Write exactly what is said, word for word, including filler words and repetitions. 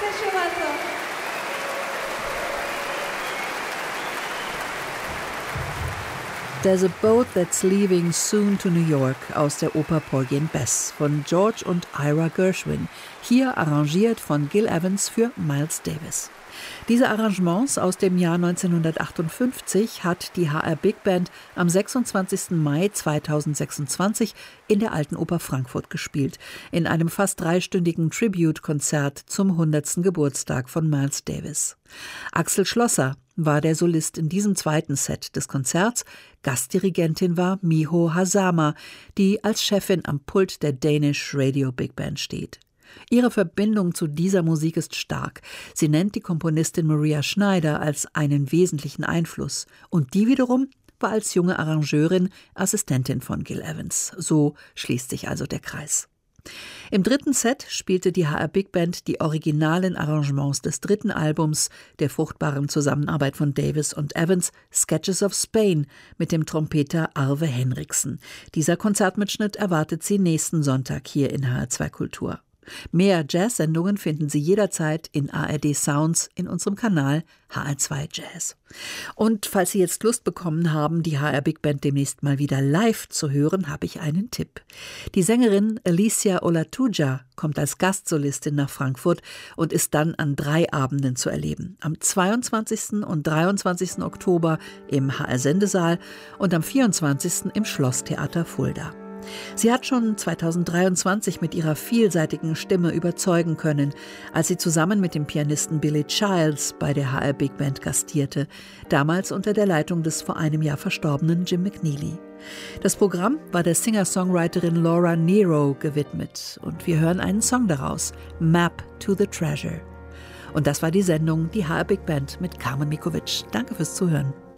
There's a Boat That's Leaving Soon to New York aus der Oper Porgy and Bess von George und Ira Gershwin, hier arrangiert von Gil Evans für Miles Davis. Diese Arrangements aus dem Jahr neunzehnhundertachtundfünfzig hat die H R Big Band am sechsundzwanzigsten Mai zweitausendsechsundzwanzig in der Alten Oper Frankfurt gespielt, in einem fast dreistündigen Tribute-Konzert zum hundertsten Geburtstag von Miles Davis. Axel Schlosser war der Solist in diesem zweiten Set des Konzerts. Gastdirigentin war Miho Hazama, die als Chefin am Pult der Danish Radio Big Band steht. Ihre Verbindung zu dieser Musik ist stark. Sie nennt die Komponistin Maria Schneider als einen wesentlichen Einfluss. Und die wiederum war als junge Arrangeurin Assistentin von Gil Evans. So schließt sich also der Kreis. Im dritten Set spielte die H R Big Band die originalen Arrangements des dritten Albums der fruchtbaren Zusammenarbeit von Davis und Evans, Sketches of Spain, mit dem Trompeter Arve Henriksen. Dieser Konzertmitschnitt erwartet Sie nächsten Sonntag hier in H R zwei Kultur. Mehr Jazz-Sendungen finden Sie jederzeit in A R D Sounds in unserem Kanal H R zwei Jazz. Und falls Sie jetzt Lust bekommen haben, die H R Big Band demnächst mal wieder live zu hören, habe ich einen Tipp. Die Sängerin Alicia Olatuja kommt als Gastsolistin nach Frankfurt und ist dann an drei Abenden zu erleben. Am zweiundzwanzigsten und dreiundzwanzigsten Oktober im H R-Sendesaal und am vierundzwanzigsten im Schlosstheater Fulda. Sie hat schon zweitausenddreiundzwanzig mit ihrer vielseitigen Stimme überzeugen können, als sie zusammen mit dem Pianisten Billy Childs bei der H R Big Band gastierte, damals unter der Leitung des vor einem Jahr verstorbenen Jim McNeely. Das Programm war der Singer-Songwriterin Laura Nero gewidmet und wir hören einen Song daraus, Map to the Treasure. Und das war die Sendung Die H R Big Band mit Carmen Mikovic. Danke fürs Zuhören.